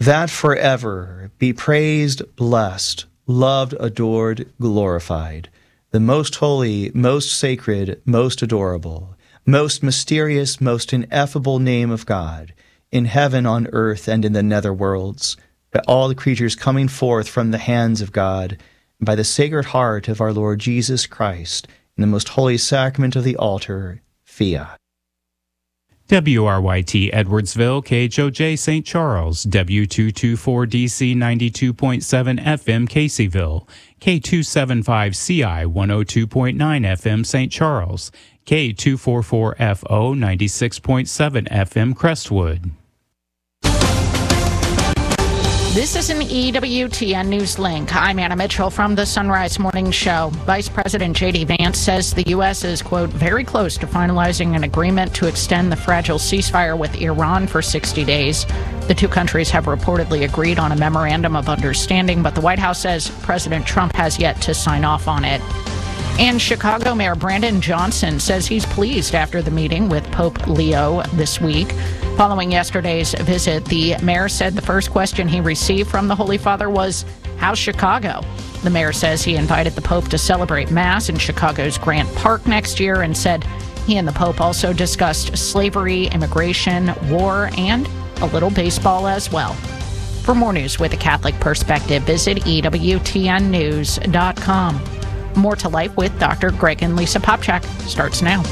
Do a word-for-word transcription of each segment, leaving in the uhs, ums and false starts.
that forever be praised, blessed, loved, adored, glorified, the most holy, most sacred, most adorable, most mysterious, most ineffable name of God, in heaven, on earth, and in the nether worlds, by all the creatures coming forth from the hands of God, and by the Sacred Heart of our Lord Jesus Christ, in the most holy sacrament of the altar, fiat. W R Y T Edwardsville, K H O J Saint Charles, W two twenty-four D C ninety-two point seven F M Caseyville, K two seventy-five C I one oh two point nine F M Saint Charles, K two forty-four F O ninety-six point seven F M Crestwood. This is an E W T N News Link. I'm Anna Mitchell from the Sunrise Morning Show. Vice President J D Vance says the U S is, quote, very close to finalizing an agreement to extend the fragile ceasefire with Iran for sixty days. The two countries have reportedly agreed on a memorandum of understanding, but the White House says President Trump has yet to sign off on it. And Chicago Mayor Brandon Johnson says he's pleased after the meeting with Pope Leo this week. Following yesterday's visit, the mayor said the first question he received from the Holy Father was, "How's Chicago?" The mayor says he invited the Pope to celebrate Mass in Chicago's Grant Park next year and said he and the Pope also discussed slavery, immigration, war, and a little baseball as well. For more news with a Catholic perspective, visit E W T N news dot com. More to Life with Doctor Greg and Lisa Popchak starts now.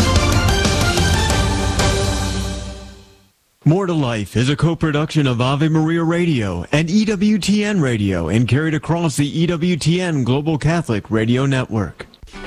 More to Life is a co-production of Ave Maria Radio and E W T N Radio and carried across the E W T N Global Catholic Radio Network.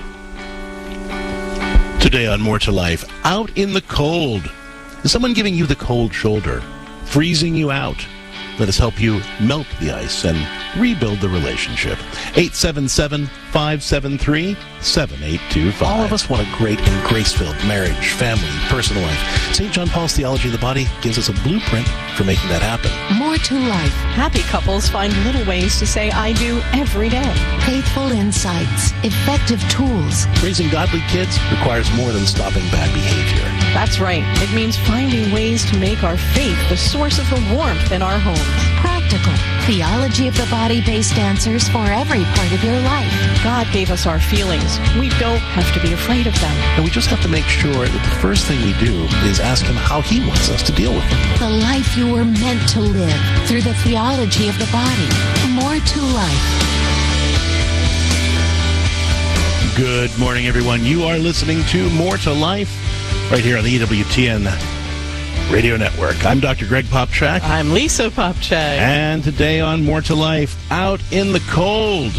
Today on More to Life, out in the cold. Is someone giving you the cold shoulder, freezing you out? Let us help you melt the ice and rebuild the relationship. eight seven seven, five seven three, seven eight two five. All of us want a great and grace-filled marriage, family, personal life. Saint John Paul's Theology of the Body gives us a blueprint for making that happen. More to Life. Happy couples find little ways to say I do every day. Faithful insights. Effective tools. Raising godly kids requires more than stopping bad behavior. That's right. It means finding ways to make our faith the source of the warmth in our homes. Practical. Theology of the Body-based answers for every part of your life. God gave us our feelings. We don't have to be afraid of them. And we just have to make sure that the first thing we do is ask Him how He wants us to deal with them. The life you were meant to live through the theology of the body. More to Life. Good morning, everyone. You are listening to More to Life right here on the E W T N Radio Network. I'm Doctor Greg Popchak. I'm Lisa Popchak. And today on More to Life, out in the cold.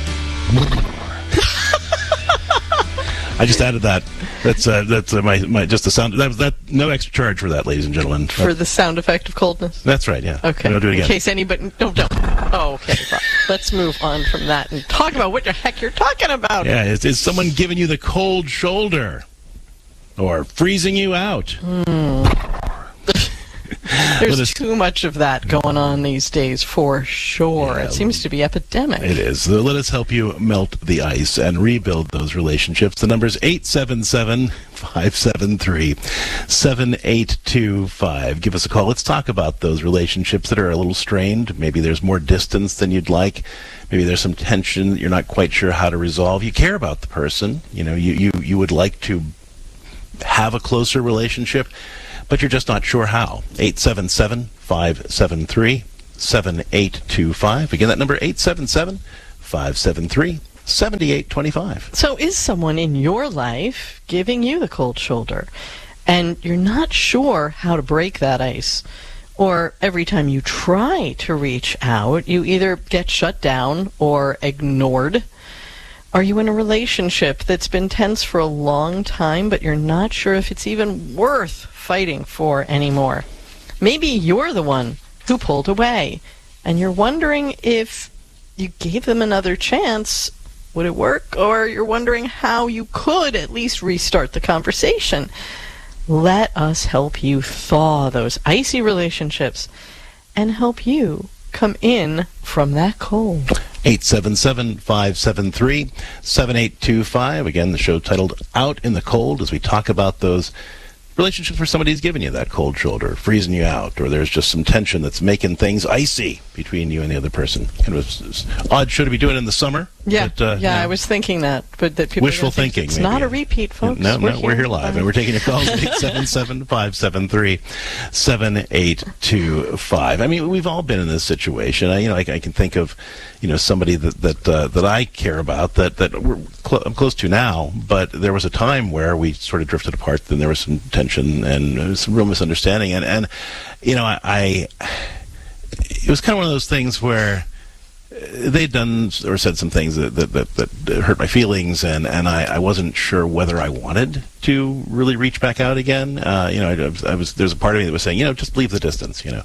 I just added that. That's uh, that's uh, my my just the sound. That was that. No extra charge for that, ladies and gentlemen. For the sound effect of coldness. That's right. Yeah. Okay. Don't do it again. In case anybody don't don't. Oh, okay. Fine. Let's move on from that and talk about what the heck you're talking about. Yeah. Is, is someone giving you the cold shoulder, or freezing you out? Mm. There's too much of that going on these days, for sure. Yeah, it seems to be epidemic. It is. So let us help you melt the ice and rebuild those relationships. The number is eight seven seven, five seven three, seven eight two five. Give us a call. Let's talk about those relationships that are a little strained. Maybe there's more distance than you'd like. Maybe there's some tension that you're not quite sure how to resolve. You care about the person. You know, you, you, you would like to have a closer relationship, but you're just not sure how. eight seven seven, five seven three, seven eight two five. Again, that number, eight seven seven, five seven three, seven eight two five. So is someone in your life giving you the cold shoulder, and you're not sure how to break that ice? Or every time you try to reach out, you either get shut down or ignored? Are you in a relationship that's been tense for a long time, but you're not sure if it's even worth fighting for anymore? Maybe you're the one who pulled away, and you're wondering if you gave them another chance, would it work? Or you're wondering how you could at least restart the conversation. Let us help you thaw those icy relationships and help you come in from that cold. eight seven seven, five seven three, seven eight two five. Again, the show titled Out in the Cold, as we talk about those relationships where somebody's giving you that cold shoulder, freezing you out, or there's just some tension that's making things icy between you and the other person. It was, it was odd show to be doing in the summer. Yeah, but, uh, yeah, yeah, I was thinking that, but that people wishful are think thinking. It's maybe. not a repeat, folks. No, we're no, we're here live, and we're taking your calls at eight seven seven, five seven three, seven eight two five. I mean, we've all been in this situation. I, you know, I, I can think of, you know, somebody that that uh, that I care about that that we're cl- I'm close to now. But there was a time where we sort of drifted apart. Then there was some tension and some real misunderstanding, and and you know, I, I it was kind of one of those things where they'd done or said some things that that, that, that hurt my feelings, and, and I, I wasn't sure whether I wanted to really reach back out again. Uh, you know, I, I, was, I was there's a part of me that was saying, you know, just leave the distance. You know,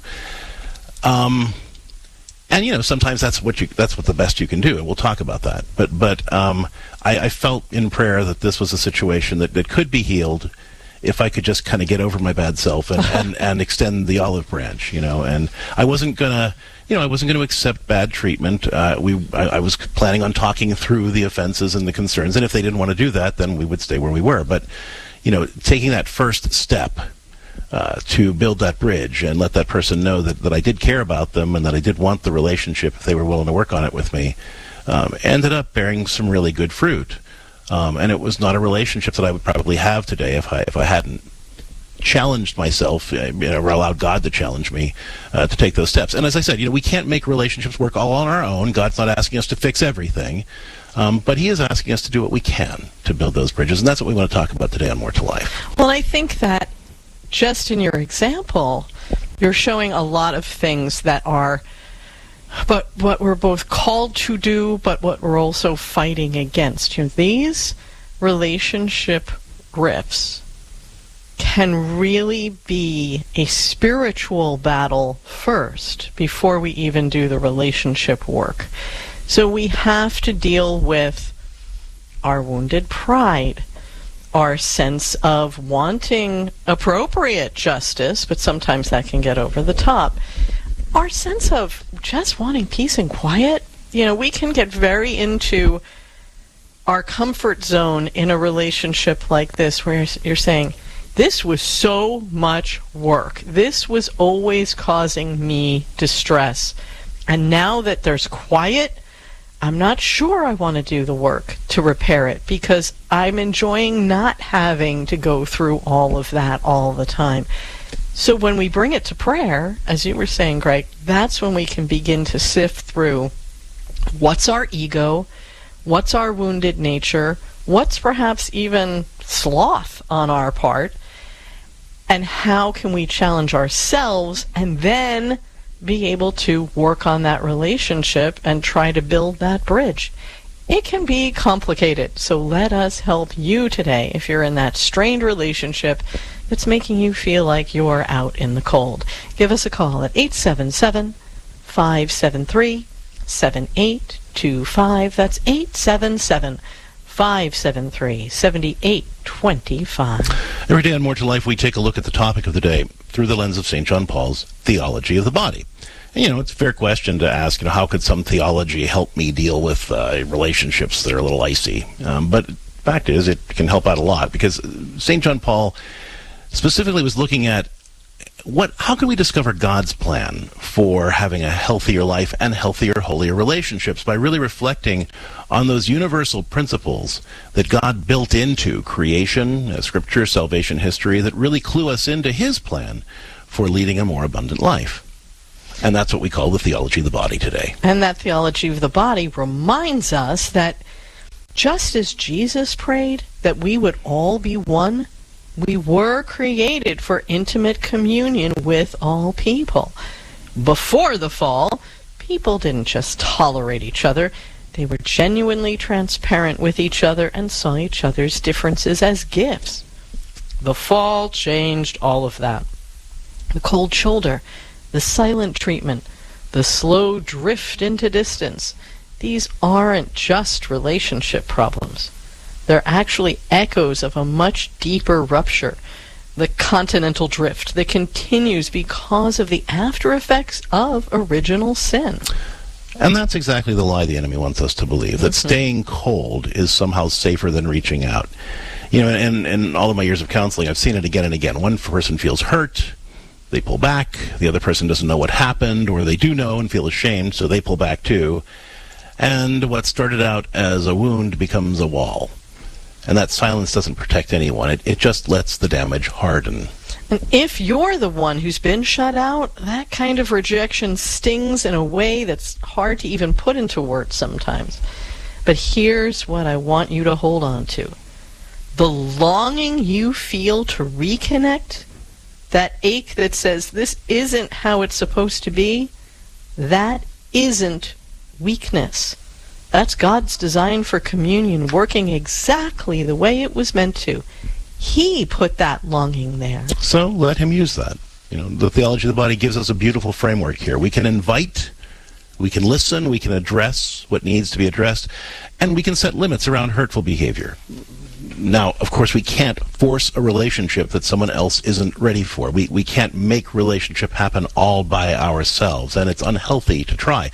um, and you know, sometimes that's what you that's what the best you can do, and we'll talk about that. But but um, I, I felt in prayer that this was a situation that, that could be healed if I could just kind of get over my bad self and, and, and extend the olive branch, you know. And I wasn't gonna, you know, I wasn't going to accept bad treatment. Uh, we, I, I was planning on talking through the offenses and the concerns, and if they didn't want to do that, then we would stay where we were. But, you know, taking that first step uh, to build that bridge and let that person know that, that I did care about them and that I did want the relationship if they were willing to work on it with me, um, ended up bearing some really good fruit. Um, and it was not a relationship that I would probably have today if I if I hadn't challenged myself, you know, or allowed God to challenge me uh, to take those steps. And as I said, you know, we can't make relationships work all on our own. God's not asking us to fix everything, um, but He is asking us to do what we can to build those bridges, and that's what we want to talk about today on More to Life. Well, I think that just in your example, you're showing a lot of things that are but what we're both called to do, but what we're also fighting against. You know, these relationship rifts can really be a spiritual battle first before we even do the relationship work. So we have to deal with our wounded pride, our sense of wanting appropriate justice, but sometimes that can get over the top. Our sense of just wanting peace and quiet. You know, we can get very into our comfort zone in a relationship like this where you're saying, this was so much work. This was always causing me distress. And now that there's quiet, I'm not sure I want to do the work to repair it because I'm enjoying not having to go through all of that all the time. So when we bring it to prayer, as you were saying, Greg, that's when we can begin to sift through what's our ego, what's our wounded nature, what's perhaps even sloth on our part, and how can we challenge ourselves and then be able to work on that relationship and try to build that bridge. It can be complicated, so let us help you today if you're in that strained relationship that's making you feel like you're out in the cold. Give us a call at eight seven seven, five seven three, seven eight two five. That's eight seven seven, five seven three, seven eight two five. Every day on More to Life, we take a look at the topic of the day through the lens of Saint John Paul's theology of the body. And, you know, it's a fair question to ask, you know, how could some theology help me deal with uh, relationships that are a little icy? Um, but the fact is, it can help out a lot because Saint John Paul specifically was looking at what, how can we discover God's plan for having a healthier life and healthier, holier relationships by really reflecting on those universal principles that God built into creation, uh, scripture, salvation history, that really clue us into His plan for leading a more abundant life. And that's what we call the theology of the body today. And that theology of the body reminds us that just as Jesus prayed that we would all be one, we were created for intimate communion with all people. Before the fall, people didn't just tolerate each other. They were genuinely transparent with each other and saw each other's differences as gifts. The fall changed all of that. The cold shoulder, the silent treatment, the slow drift into distance, these aren't just relationship problems. They're actually echoes of a much deeper rupture, the continental drift that continues because of the after effects of original sin. And that's exactly the lie the enemy wants us to believe, that mm-hmm. staying cold is somehow safer than reaching out. You know, and in all of my years of counseling, I've seen it again and again. One person feels hurt, they pull back. The other person doesn't know what happened, or they do know and feel ashamed, so they pull back too. And what started out as a wound becomes a wall. And that silence doesn't protect anyone. It, it just lets the damage harden. And if you're the one who's been shut out, that kind of rejection stings in a way that's hard to even put into words sometimes. But here's what I want you to hold on to. The longing you feel to reconnect, that ache that says this isn't how it's supposed to be, that isn't weakness. That's God's design for communion, working exactly the way it was meant to. He put that longing there. So let him use that. You know, the theology of the body gives us a beautiful framework here. We can invite, we can listen, we can address what needs to be addressed, and we can set limits around hurtful behavior. Now, of course, we can't force a relationship that someone else isn't ready for. We we can't make relationship happen all by ourselves, and it's unhealthy to try.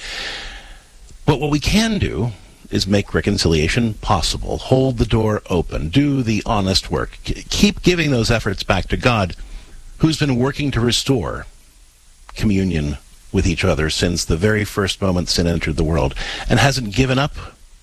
But what we can do is make reconciliation possible. Hold the door open. Do the honest work. Keep giving those efforts back to God, who's been working to restore communion with each other since the very first moment sin entered the world, and hasn't given up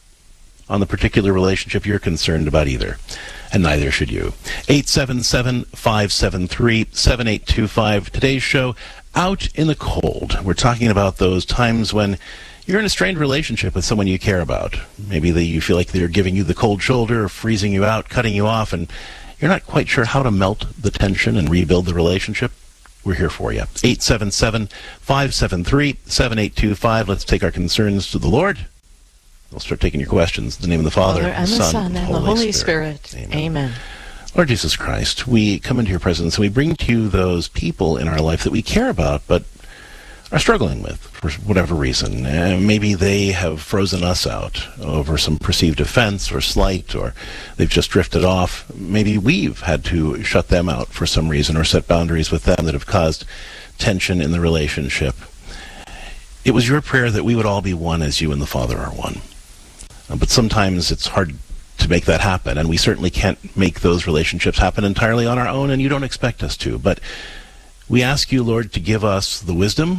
on the particular relationship you're concerned about either. And neither should you. eight seven seven, five seven three, seven eight two five. Today's show, Out in the Cold. We're talking about those times when you're in a strained relationship with someone you care about. Maybe they, you feel like they're giving you the cold shoulder, or freezing you out, cutting you off, and you're not quite sure how to melt the tension and rebuild the relationship. We're here for you. eight seven seven, five seven three, seven eight two five. Let's take our concerns to the Lord. We'll start taking your questions. In the name of the Father, Father and the Son, Son, and the Holy Spirit. Spirit. Amen. Amen. Lord Jesus Christ, we come into your presence and we bring to you those people in our life that we care about, but are struggling with for whatever reason. Uh, maybe they have frozen us out over some perceived offense or slight, or they've just drifted off. Maybe we've had to shut them out for some reason or set boundaries with them that have caused tension in the relationship. It was your prayer that we would all be one as you and the Father are one. Uh, but sometimes it's hard to make that happen, and we certainly can't make those relationships happen entirely on our own, and you don't expect us to. But we ask you, Lord, to give us the wisdom,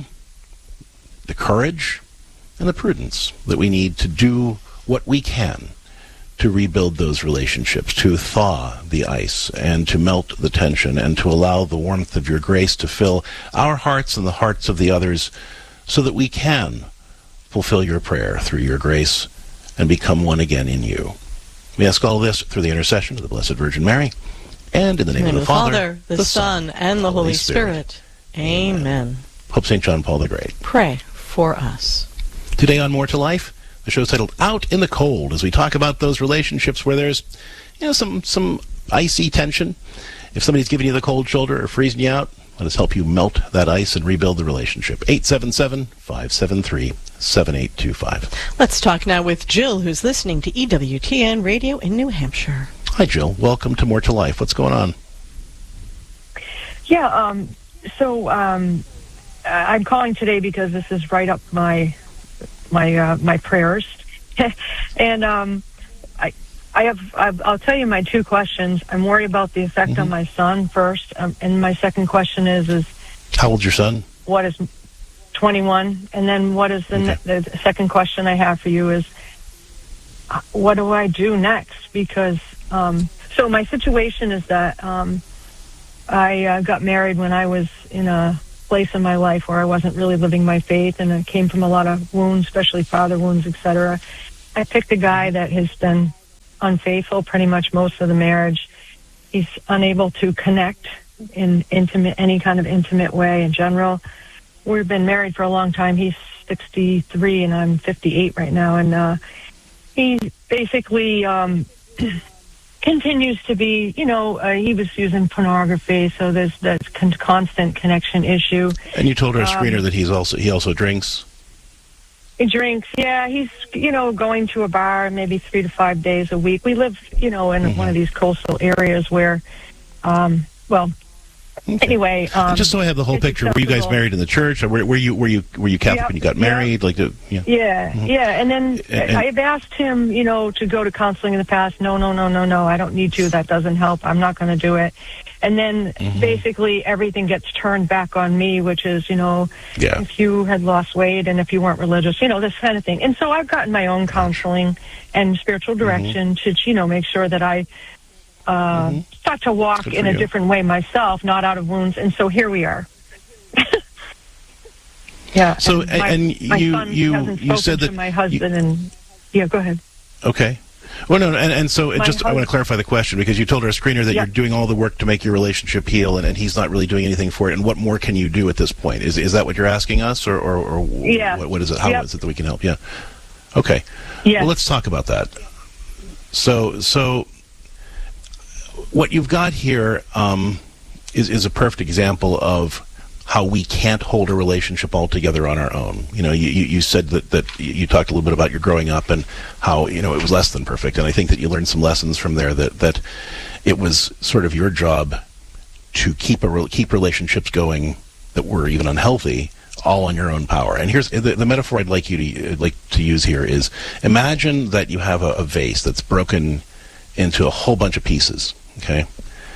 the courage, and the prudence that we need to do what we can to rebuild those relationships, to thaw the ice, and to melt the tension, and to allow the warmth of your grace to fill our hearts and the hearts of the others, so that we can fulfill your prayer through your grace and become one again in you. We ask all this through the intercession of the Blessed Virgin Mary, and in the name, in the name of the Father, Father, the, the Son, and the Holy Spirit. Spirit. Amen. Amen. Pope Saint John Paul the Great, pray for us. Today on More to Life, the show's titled Out in the Cold, as we talk about those relationships where there's, you know, some, some icy tension. If somebody's giving you the cold shoulder or freezing you out, let us help you melt that ice and rebuild the relationship. eight seven seven, five seven three, seven eight two five. Let's talk now with Jill, who's listening to E W T N Radio in New Hampshire. Hi, Jill. Welcome to More to Life. What's going on? Yeah, um, so um, I'm calling today because this is right up my my uh, my prayers, and um, I I have I've, I'll tell you my two questions. I'm worried about the effect mm-hmm. on my son first, um, and my second question is is how old's your son? What is twenty-one, and then what is the, okay. ne- the second question I have for you is what do I do next? Because um, so my situation is that um, I uh, got married when I was in a place in my life where I wasn't really living my faith, and it came from a lot of wounds, especially father wounds, et cetera. I picked a guy that has been unfaithful pretty much most of the marriage. He's unable to connect in intimate, any kind of intimate way in general. We've been married for a long time. He's sixty-three and I'm fifty-eight right now, and uh, he basically um, continues to be, you know, uh, he was using pornography, so there's that con- constant connection issue. And you told our um, screener that he's also he also drinks? He drinks, yeah. He's, you know, going to a bar maybe three to five days a week. We live, you know, in mm-hmm. one of these coastal areas where, um, well, Okay. Anyway, um, just so I have the whole picture, were you guys married in the church? Or were, were you were you were you Catholic Yep, when you got yep. married? Like, the, yeah, Yeah, Mhm. yeah. And then And- and- I've asked him, you know, to go to counseling in the past. No, no, no, no, no. I don't need to. That doesn't help. I'm not going to do it. And then Mhm. basically everything gets turned back on me, which is, you know, Yeah. if you had lost weight and if you weren't religious, you know, this kind of thing. And so I've gotten my own counseling and spiritual direction to, you know, make sure that I uh, Mhm. start to walk Good in for a you. different way myself, not out of wounds. And so here we are. Yeah. So, and my, and my you- son you- hasn't you spoken said to that my husband, and yeah, go ahead. Okay. Well, no, and, and so it My just I want to husband- clarify the question, because you told our screener that Yeah. you're doing all the work to make your relationship heal, and, and he's not really doing anything for it. And what more can you do at this point? Is is that what you're asking us, or or, or Yeah. what, what is it? How Yep. is it that we can help? Yeah. Okay. Yeah. Well, let's talk about that. So so what you've got here um, is is a perfect example of how we can't hold a relationship altogether on our own. You know, you, you, you said that, that you talked a little bit about your growing up and how, you know, it was less than perfect. And I think that you learned some lessons from there, that, that it was sort of your job to keep a re- keep relationships going that were even unhealthy, all on your own power. And here's the, the metaphor I'd like you to like to use here is, imagine that you have a, a vase that's broken into a whole bunch of pieces, okay?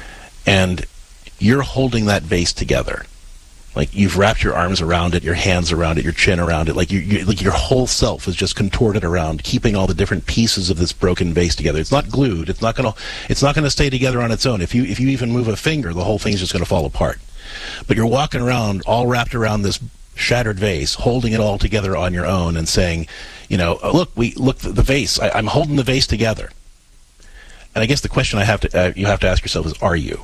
And you're holding that vase together. Like, you've wrapped your arms around it, your hands around it, your chin around it. Like, you, you, like your whole self is just contorted around keeping all the different pieces of this broken vase together. It's not glued. It's not gonna. It's not gonna stay together on its own. If you if you even move a finger, the whole thing's just gonna fall apart. But you're walking around, all wrapped around this shattered vase, holding it all together on your own, and saying, you know, oh, look, we look the, the vase. I, I'm holding the vase together. And I guess the question I have to uh, you have to ask yourself is, are you?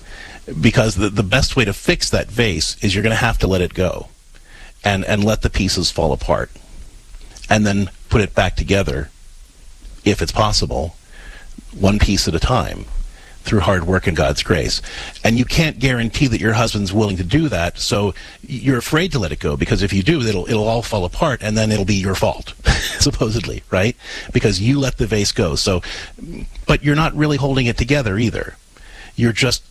Because the, the best way to fix that vase is you're going to have to let it go and, and let the pieces fall apart and then put it back together, if it's possible, one piece at a time, through hard work and God's grace. And you can't guarantee that your husband's willing to do that, so you're afraid to let it go, because if you do, it'll it'll all fall apart, and then it'll be your fault, supposedly, right? Because you let the vase go. So, but you're not really holding it together either. You're just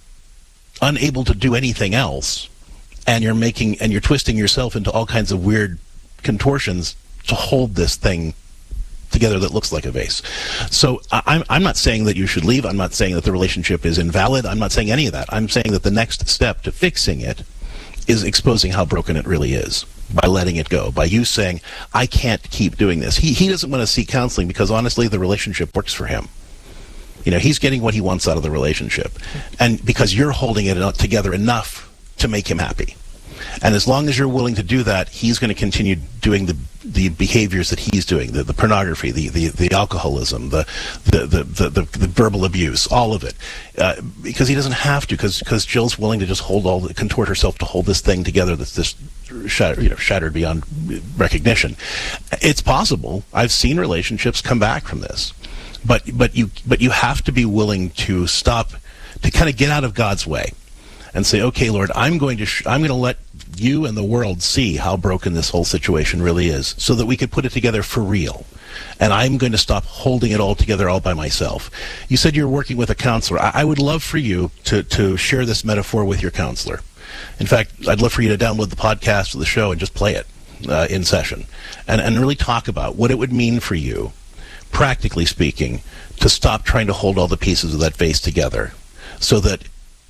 unable to do anything else, and you're making and you're twisting yourself into all kinds of weird contortions to hold this thing together that looks like a vase. So I, I'm I'm not saying that you should leave. I'm not saying that the relationship is invalid. I'm not saying any of that. I'm saying that the next step to fixing it is exposing how broken it really is, by letting it go, by you saying, I can't keep doing this. He he doesn't want to seek counseling because honestly the relationship works for him. You know, he's getting what he wants out of the relationship. And because you're holding it together enough to make him happy. And as long as you're willing to do that, he's going to continue doing the the behaviors that he's doing, the, the pornography, the, the, the alcoholism, the the, the, the, the the verbal abuse, all of it. Uh, because he doesn't have to, because because Jill's willing to just hold all, the, contort herself to hold this thing together that's just shattered, you know, shattered beyond recognition. It's possible. I've seen relationships come back from this. But but you but you have to be willing to stop, to kind of get out of God's way, and say, okay, Lord, I'm going to sh- I'm going to let you and the world see how broken this whole situation really is, so that we could put it together for real. And I'm going to stop holding it all together all by myself. You said you're working with a counselor. I, I would love for you to to share this metaphor with your counselor. In fact, I'd love for you to download the podcast of the show and just play it uh, in session, and and really talk about what it would mean for you, practically speaking, to stop trying to hold all the pieces of that vase together, so that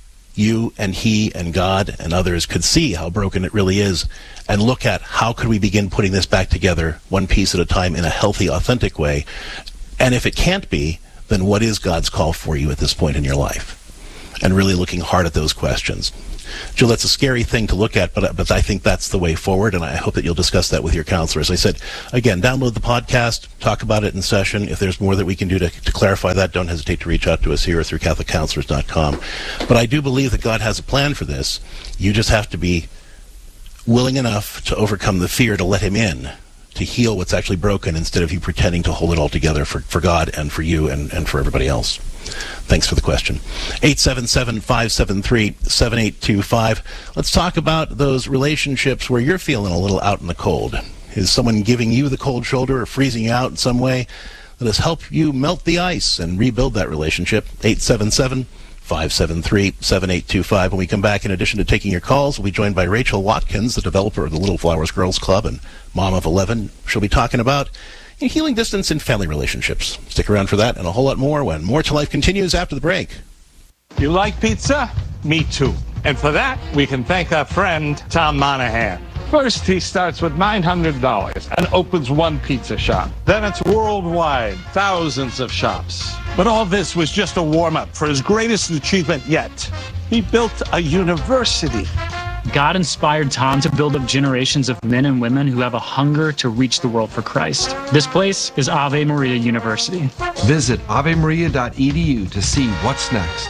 you and he and God and others could see how broken it really is, and look at how could we begin putting this back together one piece at a time in a healthy, authentic way. And if it can't be, then what is God's call for you at this point in your life? And really looking hard at those questions. Jill, that's a scary thing to look at, but but I think that's the way forward, and I hope that you'll discuss that with your counselor. As I said, again, download the podcast, talk about it in session. If there's more that we can do to, to clarify that, don't hesitate to reach out to us here or through Catholic Counselors dot com. But I do believe that God has a plan for this. You just have to be willing enough to overcome the fear to let him in, to heal what's actually broken, instead of you pretending to hold it all together for, for God and for you and, and for everybody else. Thanks for the question. eight seven seven, five seven three, seven eight two five. Let's talk about those relationships where you're feeling a little out in the cold. Is someone giving you the cold shoulder or freezing you out in some way? Let us help you melt the ice and rebuild that relationship. eight seven seven, five seven three, seven eight two five. When we come back, in addition to taking your calls, we'll be joined by Rachel Watkins, the developer of the Little Flowers Girls Club and mom of eleven. She'll be talking about healing distance in family relationships. Stick around for that and a whole lot more when More to Life continues after the break. You like pizza? Me too. And for that, we can thank our friend Tom Monahan. First, he starts with nine hundred dollars and opens one pizza shop. Then it's worldwide, thousands of shops. But all this was just a warm-up for his greatest achievement yet. He built a university. God inspired Tom to build up generations of men and women who have a hunger to reach the world for Christ. This place is Ave Maria University. Visit ave maria dot e d u to see what's next.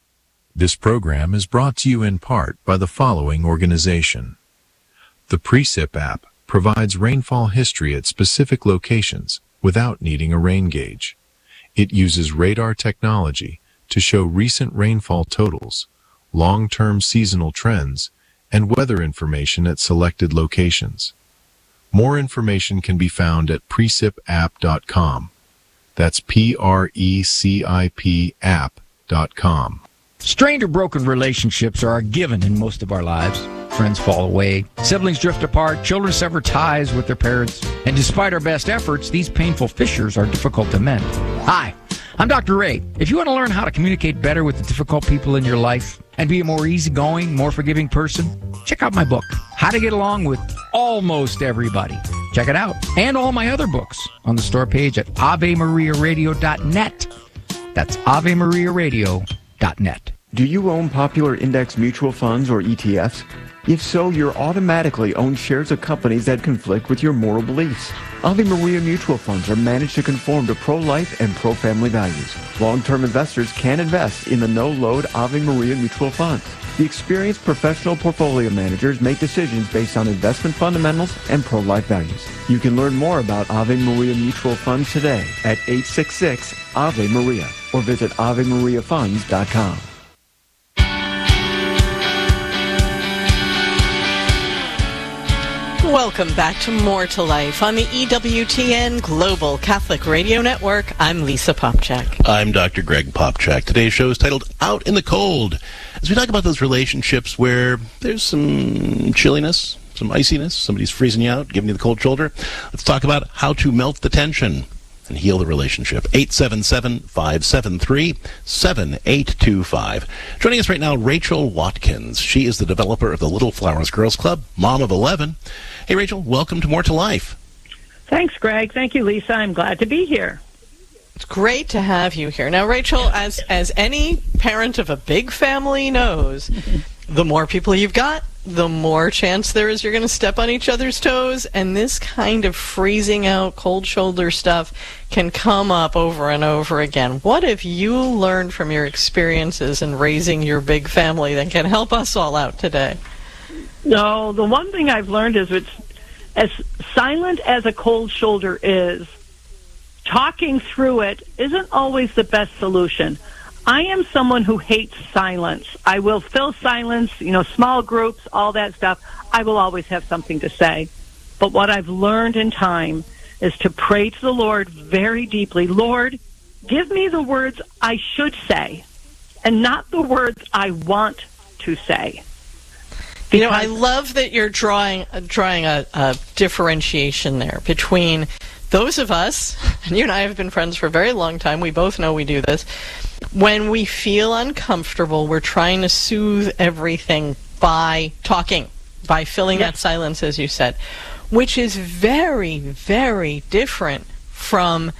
This program is brought to you in part by the following organization. The Precip app provides rainfall history at specific locations without needing a rain gauge. It uses radar technology to show recent rainfall totals, long-term seasonal trends, and weather information at selected locations. More information can be found at precip app dot com. That's P R E C I P app dot com. Strained or broken relationships are a given in most of our lives. Friends fall away, siblings drift apart, children sever ties with their parents, and despite our best efforts, these painful fissures are difficult to mend. Hi, I'm Doctor Ray. If you want to learn how to communicate better with the difficult people in your life and be a more easygoing, more forgiving person, check out my book, How to Get Along with Almost Everybody. Check it out, and all my other books on the store page at ave maria radio dot net. That's ave maria radio dot net. Do you own popular index mutual funds or E T Fs? If so, you're automatically own shares of companies that conflict with your moral beliefs. Ave Maria mutual funds are managed to conform to pro-life and pro-family values. Long-term investors can invest in the no-load Ave Maria mutual funds. The experienced professional portfolio managers make decisions based on investment fundamentals and pro-life values. You can learn more about Ave Maria mutual funds today at eight six six Ave Maria or visit ave maria funds dot com. Welcome back to More to Life on the E W T N Global Catholic Radio Network. I'm Lisa Popchak. I'm Doctor Greg Popchak. Today's show is titled Out in the Cold, as we talk about those relationships where there's some chilliness, some iciness, somebody's freezing you out, giving you the cold shoulder. Let's talk about how to melt the tension and heal the relationship. eight seven seven, five seven three, seven eight two five. Joining us right now, Rachel Watkins. She is the developer of the Little Flowers Girls Club, mom of eleven. Hey, Rachel, welcome to More to Life. Thanks, Greg. Thank you, Lisa. I'm glad to be here. It's great to have you here. Now, Rachel, as as any parent of a big family knows, the more people you've got, the more chance there is you're going to step on each other's toes, and this kind of freezing out, cold shoulder stuff can come up over and over again. What have you learned from your experiences in raising your big family that can help us all out today? No, the one thing I've learned is it's as silent as a cold shoulder is, talking through it isn't always the best solution. I am someone who hates silence. I will fill silence, you know, small groups, all that stuff. I will always have something to say. But what I've learned in time is to pray to the Lord very deeply. Lord, give me the words I should say and not the words I want to say. Because you know, I love that you're drawing, uh, drawing a, a differentiation there between those of us, and you and I have been friends for a very long time, we both know we do this, when we feel uncomfortable, we're trying to soothe everything by talking, by filling yes. that silence, as you said, which is very, very different from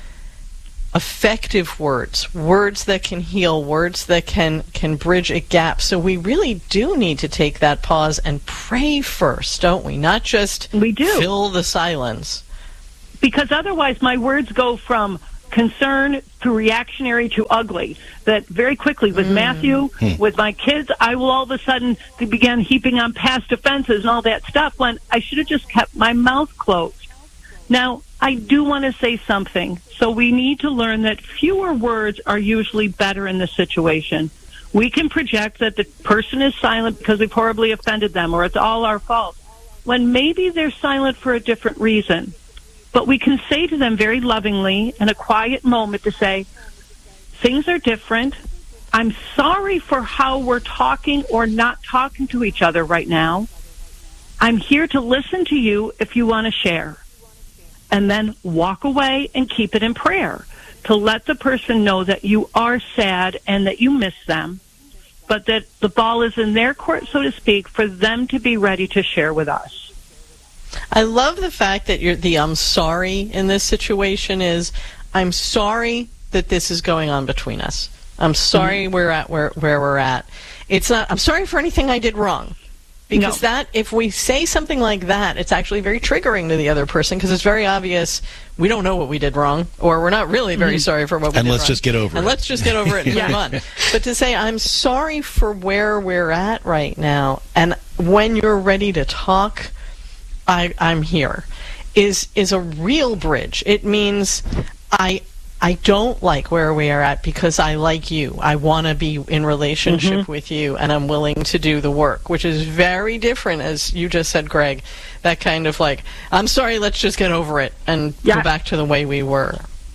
effective words, words that can heal, words that can, can bridge a gap. So we really do need to take that pause and pray first, don't we? Not just we do. fill the silence. Because otherwise my words go from concern to reactionary to ugly. That very quickly with mm. Matthew, hmm. with my kids, I will all of a sudden begin heaping on past offenses and all that stuff when I should have just kept my mouth closed. Now, I do want to say something. So we need to learn that fewer words are usually better in this situation. We can project that the person is silent because we've horribly offended them or it's all our fault, when maybe they're silent for a different reason. But we can say to them very lovingly in a quiet moment to say, things are different. I'm sorry for how we're talking or not talking to each other right now. I'm here to listen to you if you want to share. And then walk away and keep it in prayer to let the person know that you are sad and that you miss them, but that the ball is in their court, so to speak, for them to be ready to share with us. I love the fact that you're the I'm sorry in this situation is, I'm sorry that this is going on between us. I'm sorry mm-hmm. we're at where, where we're at. It's not, I'm sorry for anything I did wrong. Because no. that, if we say something like that, it's actually very triggering to the other person because it's very obvious we don't know what we did wrong, or we're not really very mm-hmm. sorry for what we and did wrong. And let's just get over and it. And let's just get over it and move on. But to say, I'm sorry for where we're at right now, and when you're ready to talk, I, I'm here, is is a real bridge. It means I I don't like where we are at because I like you. I want to be in relationship mm-hmm. with you, and I'm willing to do the work, which is very different, as you just said, Greg, that kind of like, I'm sorry, let's just get over it and yeah. go back to the way we were.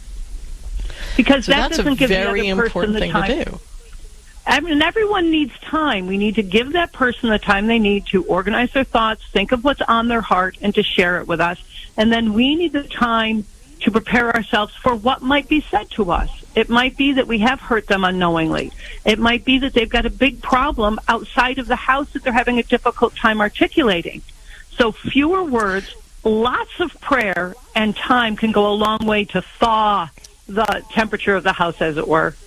Because so that that's doesn't a give very the other important person the thing time. to do. I mean, everyone needs time. We need to give that person the time they need to organize their thoughts, think of what's on their heart, and to share it with us. And then we need the time to prepare ourselves for what might be said to us. It might be that we have hurt them unknowingly. It might be that they've got a big problem outside of the house that they're having a difficult time articulating. So fewer words, lots of prayer, and time can go a long way to thaw the temperature of the house, as it were.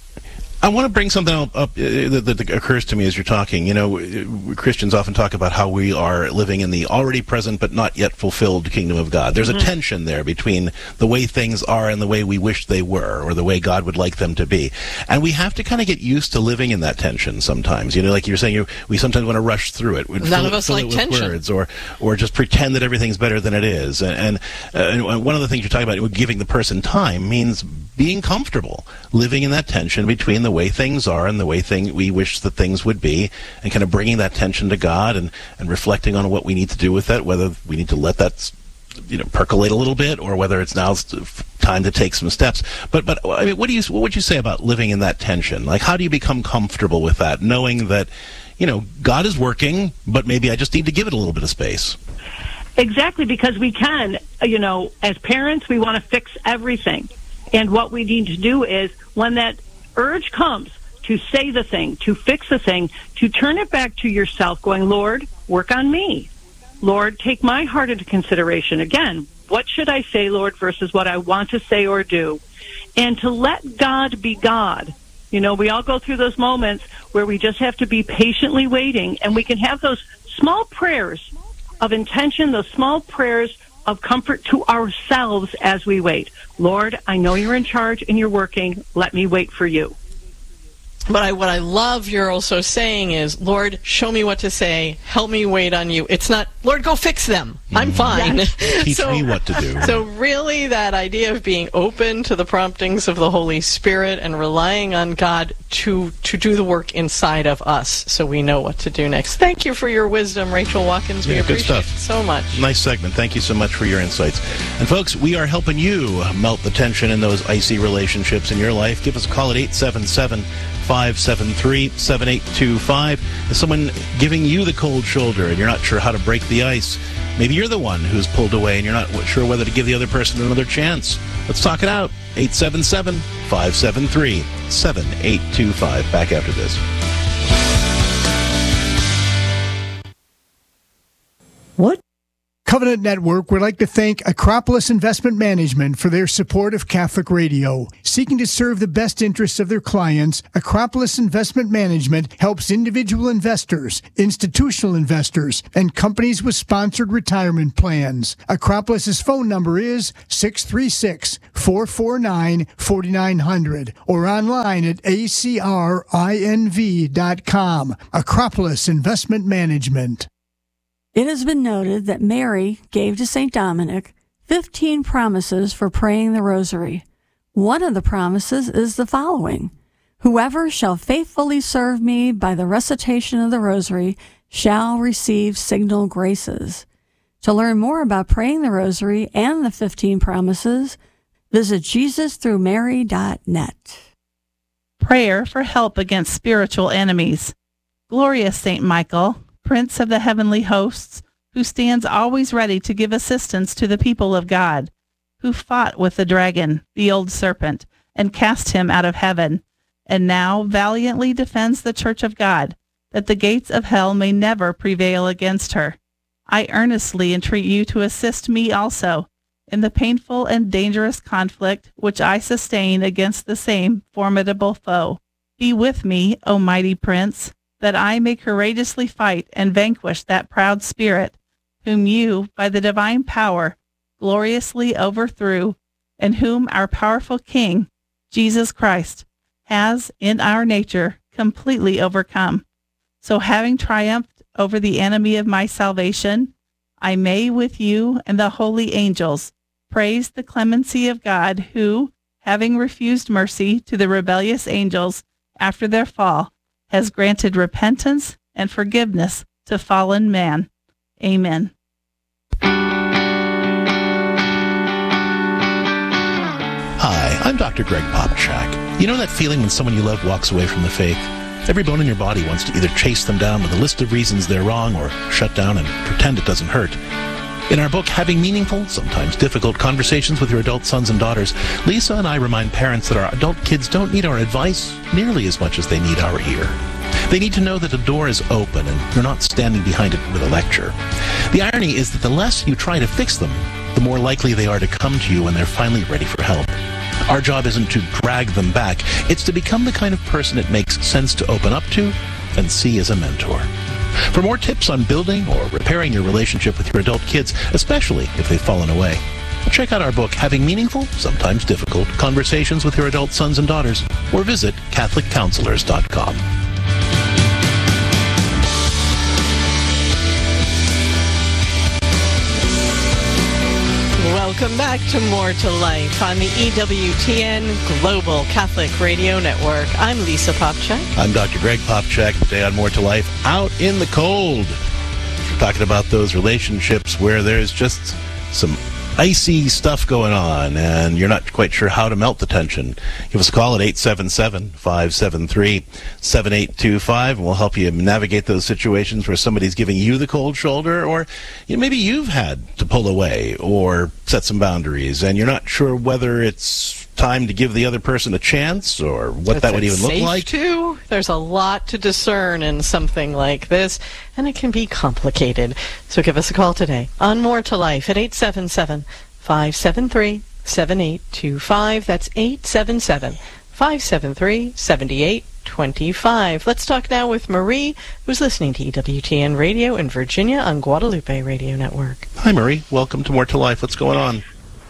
I want to bring something up, up uh, that, that occurs to me as you're talking. You know, Christians often talk about how we are living in the already present but not yet fulfilled kingdom of God. There's mm-hmm. a tension there between the way things are and the way we wish they were, or the way God would like them to be. And we have to kind of get used to living in that tension sometimes. You know, like you're saying, you, we sometimes want to rush through it. We'd None fill of us it, like it with tension. Words, or, or just pretend that everything's better than it is. And, and, uh, and one of the things you're talking about, giving the person time, means being comfortable, living in that tension between the way things are and the way thing we wish that things would be, and kind of bringing that tension to God and, and reflecting on what we need to do with that, whether we need to let that, you know, percolate a little bit, or whether it's now time to take some steps. But but I mean, what do you what would you say about living in that tension? Like, how do you become comfortable with that, knowing that, you know, God is working, but maybe I just need to give it a little bit of space? Exactly, because we can, you know, as parents, we want to fix everything. And what we need to do is, when that urge comes to say the thing, to fix the thing, to turn it back to yourself, going, Lord, work on me. Lord, take my heart into consideration. Again, what should I say, Lord, versus what I want to say or do? And to let God be God. You know, we all go through those moments where we just have to be patiently waiting, and we can have those small prayers of intention, those small prayers of comfort to ourselves as we wait. Lord, I know you're in charge and you're working. Let me wait for you. But I, what I love you're also saying is, Lord, show me what to say. Help me wait on you. It's not, Lord, go fix them. I'm fine. Yes. Teach so, me what to do. So really that idea of being open to the promptings of the Holy Spirit and relying on God to, to do the work inside of us so we know what to do next. Thank you for your wisdom, Rachel Watkins. We yeah, appreciate good stuff. it so much. Nice segment. Thank you so much for your insights. And folks, we are helping you melt the tension in those icy relationships in your life. Give us a call at eight seven seven, five seven three, seven eight two five. Is someone giving you the cold shoulder and you're not sure how to break the ice? Maybe you're the one who's pulled away and you're not sure whether to give the other person another chance. Let's talk it out. eight seven seven, five seven three, seven eight two five. Back after this. What? Covenant Network would like to thank Acropolis Investment Management for their support of Catholic Radio. Seeking to serve the best interests of their clients, Acropolis Investment Management helps individual investors, institutional investors, and companies with sponsored retirement plans. Acropolis's phone number is six three six, four four nine, four nine zero zero or online at a c r i n v dot com. Acropolis Investment Management. It has been noted that Mary gave to Saint Dominic fifteen promises for praying the rosary. One of the promises is the following: whoever shall faithfully serve me by the recitation of the rosary shall receive signal graces. To learn more about praying the rosary and the fifteen promises, visit jesus through mary dot net. Prayer for help against spiritual enemies. Glorious Saint Michael, Prince of the heavenly hosts, who stands always ready to give assistance to the people of God, who fought with the dragon, the old serpent, and cast him out of heaven, and now valiantly defends the church of God, that the gates of hell may never prevail against her. I earnestly entreat you to assist me also in the painful and dangerous conflict which I sustain against the same formidable foe. Be with me, O mighty Prince, that I may courageously fight and vanquish that proud spirit, whom you, by the divine power, gloriously overthrew, and whom our powerful King, Jesus Christ, has, in our nature, completely overcome. So having triumphed over the enemy of my salvation, I may, with you and the holy angels, praise the clemency of God, who, having refused mercy to the rebellious angels after their fall, has granted repentance and forgiveness to fallen man. Amen. Hi, I'm Doctor Greg Popchak. You know that feeling when someone you love walks away from the faith? Every bone in your body wants to either chase them down with a list of reasons they're wrong or shut down and pretend it doesn't hurt. In our book, Having Meaningful, Sometimes Difficult Conversations with Your Adult Sons and Daughters, Lisa and I remind parents that our adult kids don't need our advice nearly as much as they need our ear. They need to know that the door is open and you're not standing behind it with a lecture. The irony is that the less you try to fix them, the more likely they are to come to you when they're finally ready for help. Our job isn't to drag them back. It's to become the kind of person it makes sense to open up to and see as a mentor. For more tips on building or repairing your relationship with your adult kids, especially if they've fallen away, check out our book, Having Meaningful, Sometimes Difficult Conversations with Your Adult Sons and Daughters, or visit Catholic Counselors dot com. Welcome back to More to Life on the E W T N Global Catholic Radio Network. I'm Lisa Popchak. I'm Doctor Greg Popchak. Today on More to Life, out in the cold. We're talking about those relationships where there's just some icy stuff going on and you're not quite sure how to melt the tension. Give us a call at eight seven seven, five seven three, seven eight two five and we'll help you navigate those situations where somebody's giving you the cold shoulder, or you know, maybe you've had to pull away or set some boundaries and you're not sure whether it's time to give the other person a chance or what Is that would it even look safe like. To? There's a lot to discern in something like this, and it can be complicated. So give us a call today on More to Life at eight seven seven, five seven three, seven eight two five. That's eight seven seven, five seven three, seven eight two five. Let's talk now with Marie, who's listening to E W T N Radio in Virginia on Guadalupe Radio Network. Hi, Marie. Welcome to More to Life. What's going on?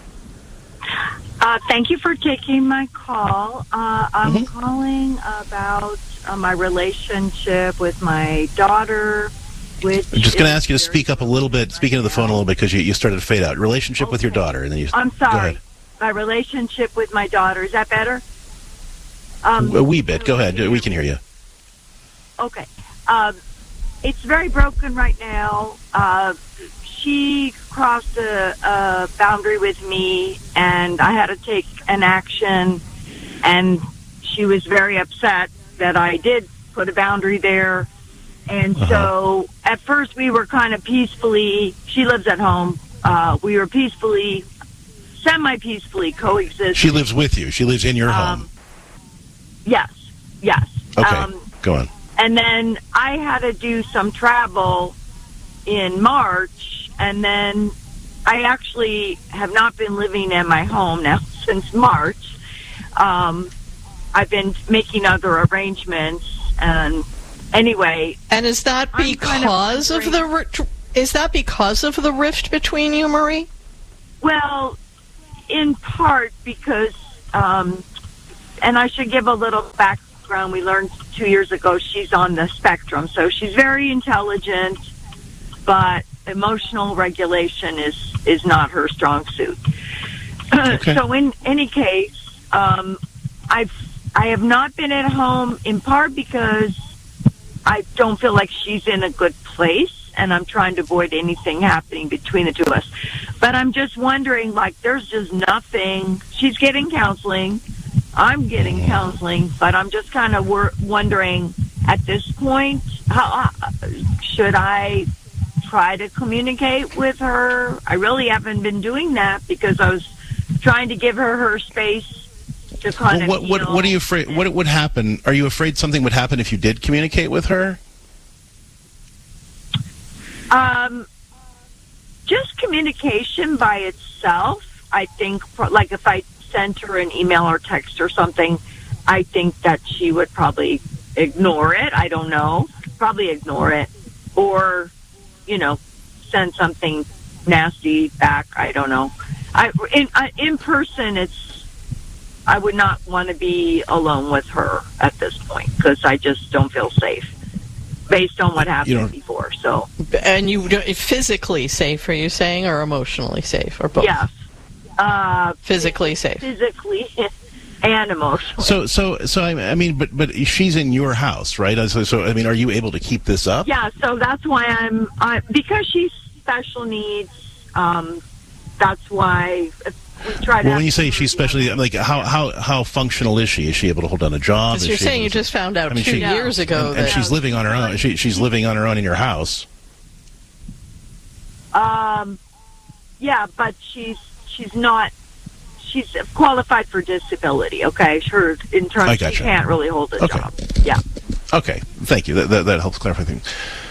Uh, thank you for taking my call. Uh, I'm Mm-hmm. calling about uh, my relationship with my daughter, which I'm just going to is ask you to speak up a little bit, speaking to the phone a little bit, because you, you started to fade out. Relationship Okay. with your daughter, and then you. I'm Go sorry. ahead. My relationship with my daughter. Is that better? Um, A wee bit. Go ahead. We can hear you. Okay. Um, it's very broken right now. Uh, she crossed a, a boundary with me, and I had to take an action, and she was very upset that I did put a boundary there. And Uh-huh. so at first we were kind of peacefully, she lives at home, uh, we were peacefully, semi-peacefully coexisting. She lives with you. She lives in your Um, home. Yes, yes. Okay. Um, Go on. and then I had to do some travel in March, and then I actually have not been living in my home now since March. Um, I've been making other arrangements, and anyway. And is that I'm kind of because of, the ri- is that because of the rift between you, Marie? Well, in part because, um, and I should give a little background. We learned two years ago she's on the spectrum, so she's very intelligent, but emotional regulation is, is not her strong suit. Okay. So in any case, um, I've I have not been at home in part because I don't feel like she's in a good place, and I'm trying to avoid anything happening between the two of us. But I'm just wondering, like, there's just nothing. She's getting counseling, I'm getting counseling, but I'm just kind of wor- wondering at this point, how uh, should I try to communicate with her? I really haven't been doing that because I was trying to give her her space to kind well, of what, what, what are you afraid? What would happen? Are you afraid something would happen if you did communicate with her? Um, just communication by itself. I think, for, like if I sent her an email or text or something, I think that she would probably ignore it. I don't know. Probably ignore it. Or, you know, send something nasty back. I don't know. I, in, I, in person, it's, I would not want to be alone with her at this point because I just don't feel safe based on what happened before. So, and you don't, physically safe, are you saying, or emotionally safe, or both? Yes. Uh, physically safe. Physically and emotionally. So, so, so I, I mean, but but she's in your house, right? So, so, I mean, are you able to keep this up? Yeah. So that's why I'm, I, because she's special needs. Um, that's why we try to. Well, when you say she's special, like how how how functional is she? Is she able to hold down a job? Because you're she saying able you to, just found out I mean, two she, years ago and, that and she's living on her own. She, she's living on her own in your house. Um, yeah, but she's she's not. She's qualified for disability. Okay, her in terms I gotcha. she can't really hold a Okay. job. Yeah. Okay, thank you. That that, that helps clarify things.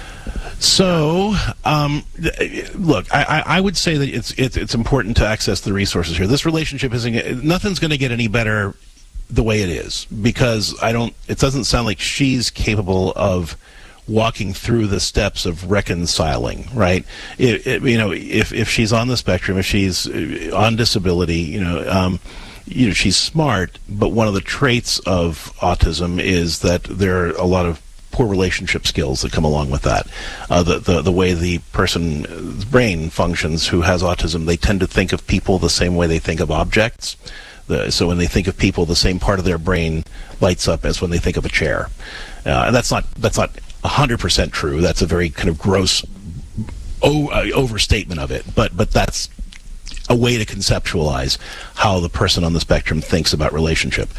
So, um, look, I, I I would say that it's, it's it's important to access the resources here. This relationship isn't nothing's going to get any better the way it is because I don't. It doesn't sound like she's capable of walking through the steps of reconciling. Right? It, it, you know, if if she's on the spectrum, if she's on disability, you know. Um, you know, she's smart, but one of the traits of autism is that there are a lot of poor relationship skills that come along with that. Uh, the, the the way the person's brain functions who has autism, they tend to think of people the same way they think of objects. The, so when they think of people, the same part of their brain lights up as when they think of a chair. Uh, and that's not that's not one hundred percent true. That's a very kind of gross o- uh, overstatement of it. But but that's a way to conceptualize how the person on the spectrum thinks about relationship.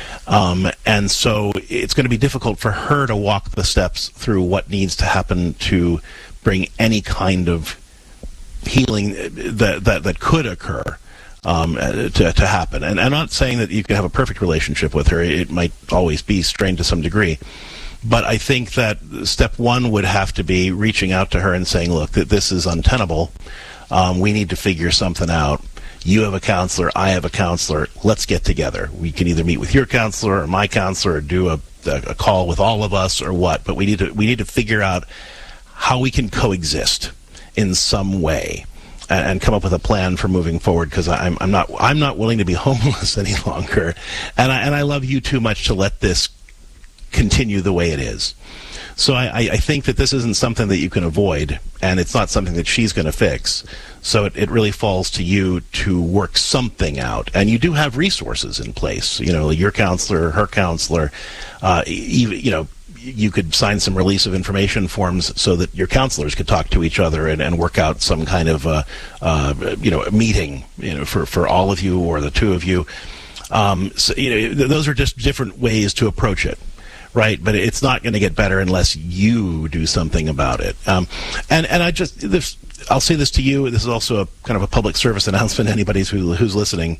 Um, and so it's going to be difficult for her to walk the steps through what needs to happen to bring any kind of healing that that, that could occur um, to, to happen. And I'm not saying that you can have a perfect relationship with her. It might always be strained to some degree. But I think that step one would have to be reaching out to her and saying, look, that this is untenable. Um, we need to figure something out. You have a counselor, I have a counselor. Let's get together. We can either meet with your counselor or my counselor or do a, a call with all of us or what. But we need to we need to figure out how we can coexist in some way and, and come up with a plan for moving forward. Because I'm I'm not I'm not willing to be homeless any longer, and I and I love you too much to let this continue the way it is. So I, I think that this isn't something that you can avoid, and it's not something that she's going to fix. So it, it really falls to you to work something out. And you do have resources in place. You know, your counselor, her counselor, uh, even, you know, you could sign some release of information forms so that your counselors could talk to each other and, and work out some kind of, uh, uh, you know, meeting, you know, for, for all of you or the two of you. Um, so, you know, th- those are just different ways to approach it. Right, but it's not going to get better unless you do something about it. Um, and and I just this, I'll say this to you. This is also a kind of a public service announcement to anybody who, who's listening.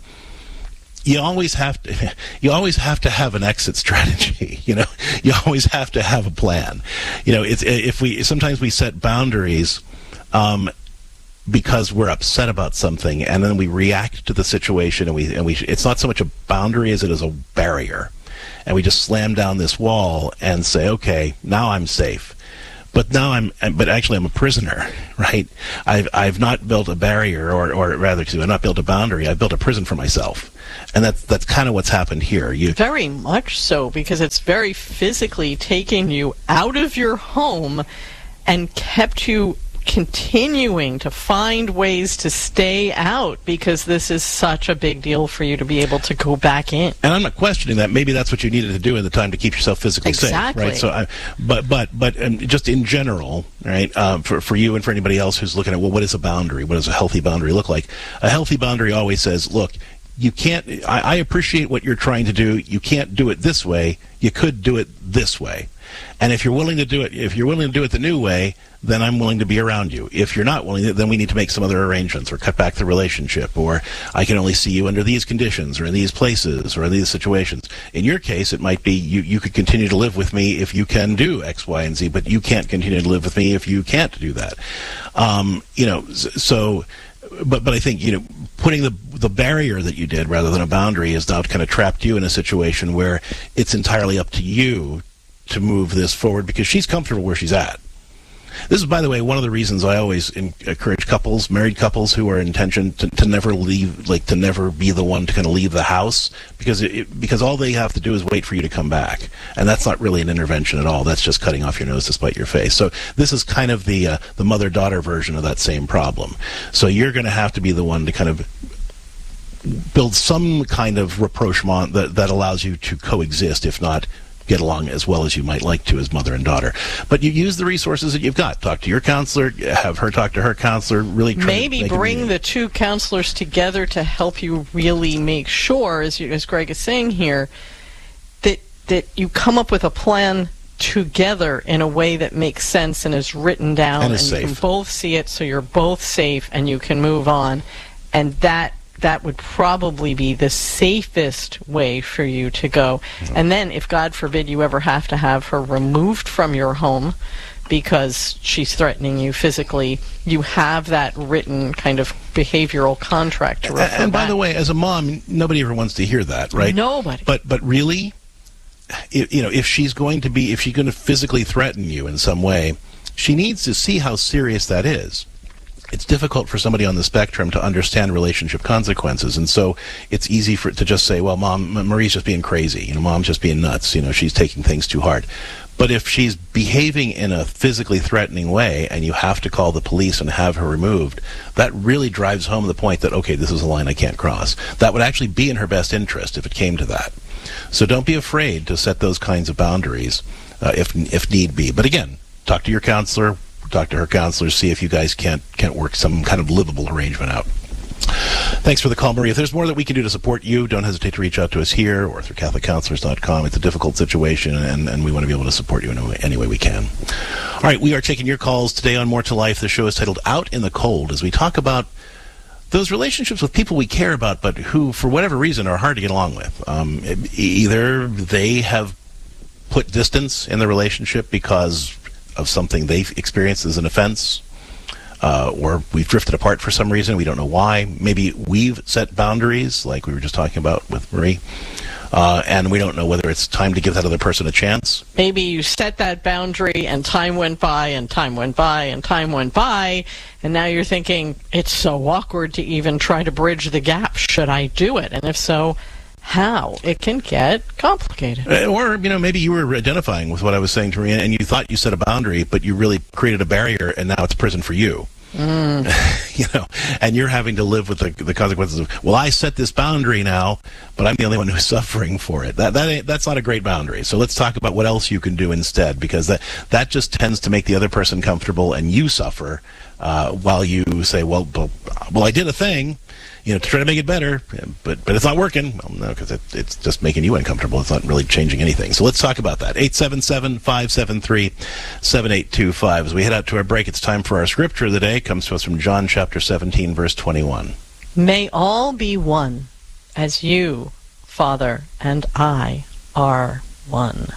You always have to. You always have to have an exit strategy. You know, you always have to have a plan. You know, it's if we sometimes we set boundaries. Um, because we're upset about something, and then we react to the situation, and we and we. It's not so much a boundary as it is a barrier. And we just slam down this wall and say, okay, now I'm safe. But now I'm, but actually I'm a prisoner, right? I've I've not built a barrier, or or rather, excuse me, I've not built a boundary. I've built a prison for myself, and that's that's kind of what's happened here. You very much so, because it's very physically taking you out of your home and kept you continuing to find ways to stay out because this is such a big deal for you to be able to go back in. And I'm not questioning that. Maybe that's what you needed to do in the time to keep yourself physically exactly. safe, right? So, I, but but but um, just in general, right? Um, for for you and for anybody else who's looking at, well, what is a boundary? What does a healthy boundary look like? A healthy boundary always says, look, you can't, I, I appreciate what you're trying to do. You can't do it this way. You could do it this way. And if you're willing to do it, if you're willing to do it the new way, then I'm willing to be around you. If you're not willing, then we need to make some other arrangements or cut back the relationship, or I can only see you under these conditions or in these places or in these situations. In your case, it might be you, you could continue to live with me if you can do X, Y, and Z, but you can't continue to live with me if you can't do that. Um, you know, so... But but I think, you know, putting the the barrier that you did rather than a boundary has now kind of trapped you in a situation where it's entirely up to you to move this forward because she's comfortable where she's at. This is, by the way, one of the reasons I always encourage couples, married couples who are intentioned to, to never leave, like to never be the one to kind of leave the house, because it, because all they have to do is wait for you to come back, and that's not really an intervention at all. That's just cutting off your nose to spite your face. So this is kind of the uh, the mother-daughter version of that same problem. So you're going to have to be the one to kind of build some kind of rapprochement that that allows you to coexist, if not get along as well as you might like to as mother and daughter. But you use the resources that you've got. Talk to your counselor, have her talk to her counselor, really try Maybe to make bring the two counselors together to help you really make sure, as, you, as Greg is saying here, that, that you come up with a plan together in a way that makes sense and is written down, and, and is you safe. can both see it so you're both safe and you can move on. And that that would probably be the safest way for you to go. Mm-hmm. And then, if God forbid you ever have to have her removed from your home because she's threatening you physically, you have that written kind of behavioral contract to refer And, and by back. the way, as a mom, nobody ever wants to hear that, right? Nobody. But but really, if, you know, if she's going to be, if she's going to physically threaten you in some way, she needs to see how serious that is. It's difficult for somebody on the spectrum to understand relationship consequences, and so it's easy for to just say, well, Mom, Marie's just being crazy, you know, Mom's just being nuts, you know, she's taking things too hard. But if she's behaving in a physically threatening way and you have to call the police and have her removed, that really drives home the point that, okay, this is a line I can't cross. That would actually be in her best interest if it came to that. So don't be afraid to set those kinds of boundaries uh, if if need be. But again, talk to your counselor, talk to her counselor, see if you guys can't can't work some kind of livable arrangement out. Thanks for the call, Marie. If there's more that we can do to support you, don't hesitate to reach out to us here or through Catholic Counselors dot com. It's a difficult situation, and, and we want to be able to support you in any way, any way we can. All right, we are taking your calls today on More to Life. The show is titled Out in the Cold, as we talk about those relationships with people we care about, but who, for whatever reason, are hard to get along with. Um, either they have put distance in the relationship because of something they've experienced as an offense, uh, or we've drifted apart for some reason. We don't know why. Maybe we've set boundaries, like we were just talking about with Marie, uh, and we don't know whether it's time to give that other person a chance. Maybe you set that boundary and time went by and time went by and time went by, and now you're thinking, it's so awkward to even try to bridge the gap. Should I do it? And if so, how? It can get complicated. Or, you know, maybe you were identifying with what I was saying to Maria, and you thought you set a boundary, but you really created a barrier, and now it's prison for you. Mm. You know, and you're having to live with the, the consequences of, well, I set this boundary now, but I'm the only one who's suffering for it. That that ain't, that's not a great boundary. So let's talk about what else you can do instead, because that that just tends to make the other person comfortable, and you suffer uh, while you say, well, well, I did a thing, you know, to try to make it better, but but it's not working. Well, no, because it, it's just making you uncomfortable. It's not really changing anything. So let's talk about that. eight seven seven, five seven three, seven eight two five. As we head out to our break, it's time for our scripture of the day. It comes to us from John chapter seventeen, verse twenty-one. May all be one, as you, Father, and I are one.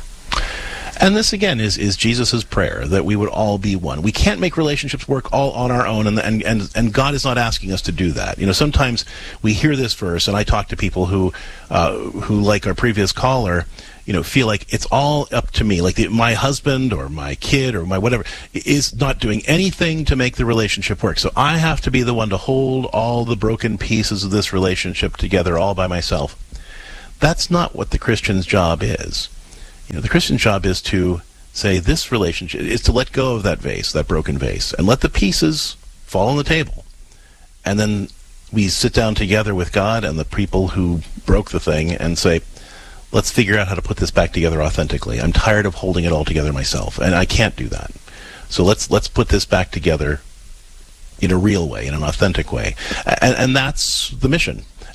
And this, again, is, is Jesus' prayer, that we would all be one. We can't make relationships work all on our own, and, and, and, and God is not asking us to do that. You know, sometimes we hear this verse, and I talk to people who, uh, who like our previous caller, you know, feel like it's all up to me. Like the, my husband or my kid or my whatever is not doing anything to make the relationship work. So I have to be the one to hold all the broken pieces of this relationship together all by myself. That's not what the Christian's job is. You know, the Christian's job is to say this relationship is to let go of that vase, that broken vase, and let the pieces fall on the table. And then we sit down together with God and the people who broke the thing and say, let's figure out how to put this back together authentically. I'm tired of holding it all together myself, and I can't do that. So let's let's put this back together in a real way, in an authentic way. And, and that's the mission.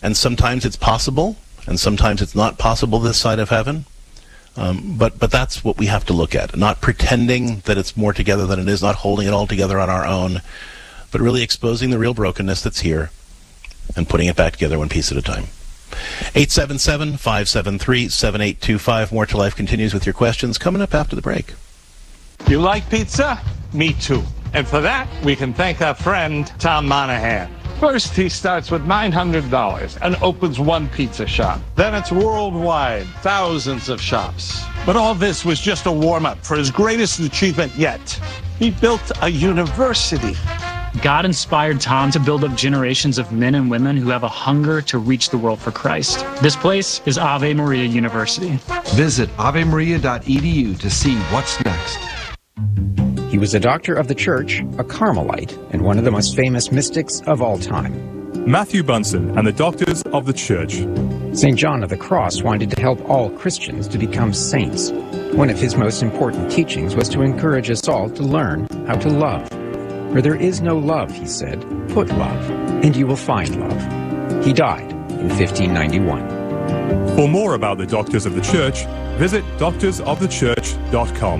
And sometimes it's possible, and sometimes it's not possible this side of heaven. Um, but but that's what we have to look at. Not pretending that it's more together than it is, not holding it all together on our own, but really exposing the real brokenness that's here and putting it back together one piece at a time. eight seven seven, five seven three, seven eight two five. More to Life continues with your questions coming up after the break. You like pizza? Me too. And for that, we can thank our friend, Tom Monahan. First, he starts with nine hundred dollars and opens one pizza shop. Then it's worldwide, thousands of shops. But all this was just a warm-up for his greatest achievement yet. He built a university. God inspired Tom to build up generations of men and women who have a hunger to reach the world for Christ. This place is Ave Maria University. Visit ave maria dot e d u to see what's next. He was a doctor of the church, a Carmelite, and one of the most famous mystics of all time. Matthew Bunsen and the Doctors of the Church. Saint John of the Cross wanted to help all Christians to become saints. One of his most important teachings was to encourage us all to learn how to love. Where there is no love, he said, put love, and you will find love. He died in fifteen ninety-one. For more about the Doctors of the Church, visit doctors of the church dot com.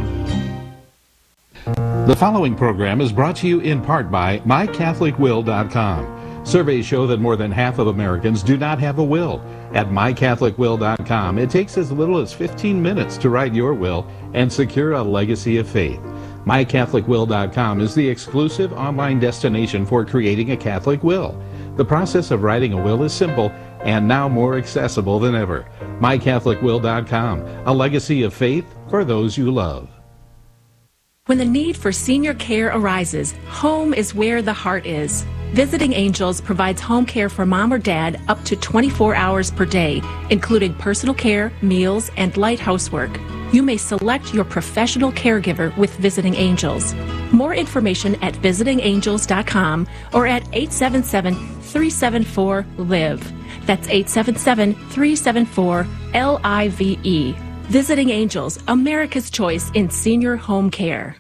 The following program is brought to you in part by my catholic will dot com. Surveys show that more than half of Americans do not have a will. At my catholic will dot com, it takes as little as fifteen minutes to write your will and secure a legacy of faith. my catholic will dot com is the exclusive online destination for creating a Catholic will. The process of writing a will is simple and now more accessible than ever. my catholic will dot com, a legacy of faith for those you love. When the need for senior care arises, home is where the heart is. Visiting Angels provides home care for mom or dad up to twenty-four hours per day, including personal care, meals, and light housework. You may select your professional caregiver with Visiting Angels. More information at visiting angels dot com or at eight seven seven, three seven four, L I V E. That's eight seven seven, three seven four, L I V E. Visiting Angels, America's choice in senior home care.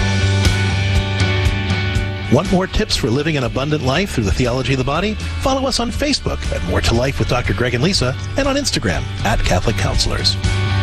Want more tips for living an abundant life through the theology of the body? Follow us on Facebook at More to Life with Doctor Greg and Lisa, and on Instagram at Catholic Counselors.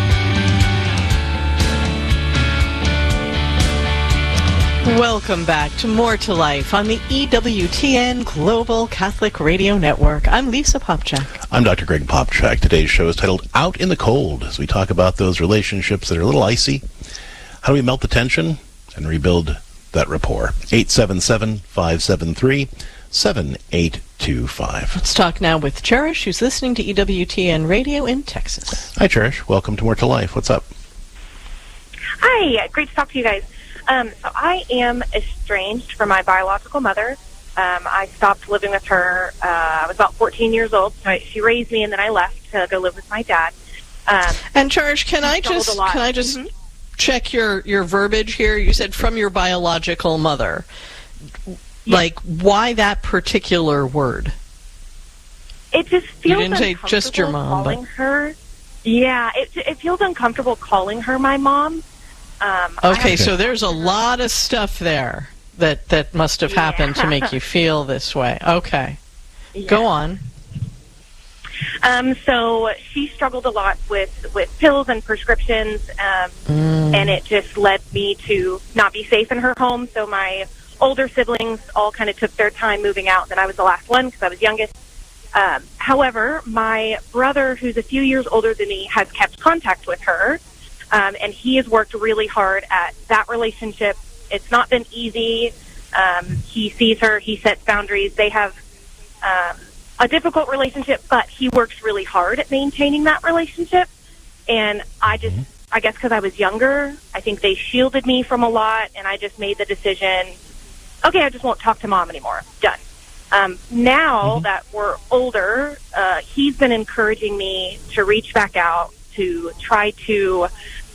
Welcome back to More to Life on the E W T N Global Catholic Radio Network. I'm Lisa Popchak. I'm Doctor Greg Popchak. Today's show is titled Out in the Cold, as we talk about those relationships that are a little icy. How do we melt the tension and rebuild that rapport? eight seven seven, five seven three, seven eight two five. Let's talk now with Cherish, who's listening to E W T N Radio in Texas. Hi, Cherish. Welcome to More to Life. What's up? Hi. Great to talk to you guys. Um, so I am estranged from my biological mother. Um, I stopped living with her. Uh, I was about fourteen years old. So I, she raised me, and then I left to go live with my dad. Um, and Cherish, can I just can I just mm-hmm. check your, your verbiage here? You said from your biological mother. Yes. Like, why that particular word? It just feels you didn't say uncomfortable just your mom, calling but... her. Yeah, it it feels uncomfortable calling her my mom. Um, okay, so there's a lot of stuff there that, that must have happened yeah. to make you feel this way. Okay. Yeah. Go on. Um, so she struggled a lot with, with pills and prescriptions, um, mm. and it just led me to not be safe in her home. So my older siblings all kind of took their time moving out, and then I was the last one because I was youngest. Um, however, my brother, who's a few years older than me, has kept contact with her. Um, and he has worked really hard at that relationship. It's not been easy. Um, he sees her. He sets boundaries. They have um, a difficult relationship, but he works really hard at maintaining that relationship. And I just, I guess because I was younger, I think they shielded me from a lot, and I just made the decision, okay, I just won't talk to Mom anymore. Done. Um, now mm-hmm. that we're older, uh, he's been encouraging me to reach back out, to try to